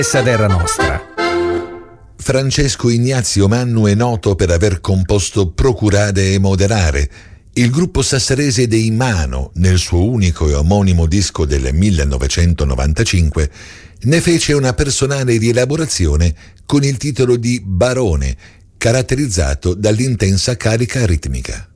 Essa terra nostra. Francesco Ignazio Mannu è noto per aver composto Procurare e moderare, il gruppo sassarese dei Mano, nel suo unico e omonimo disco del 1995, ne fece una personale rielaborazione con il titolo di Barone, caratterizzato dall'intensa carica ritmica.